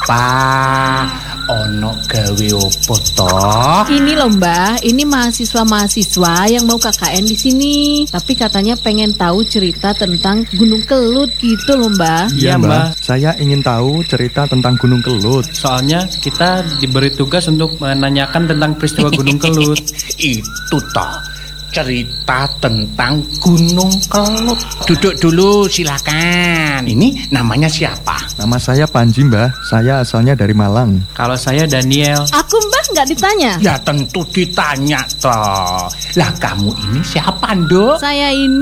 siapa? Ono gawe opo toh? Ini loh Mbah, ini mahasiswa-mahasiswa yang mau KKN di sini. Tapi katanya pengen tahu cerita tentang Gunung Kelut gitu loh Mbah. Iya Mbak, saya ingin tahu cerita tentang Gunung Kelut. Soalnya kita diberi tugas untuk menanyakan tentang peristiwa Gunung Kelut. Itu toh, cerita tentang Gunung Kelut. Duduk dulu silakan. Ini namanya siapa? Nama saya Panji Mbah, saya asalnya dari Malang. Kalau saya Daniel. Aku Mbah nggak ditanya. Ya tentu ditanya toh. Lah kamu ini siapa, Nduk? Saya ini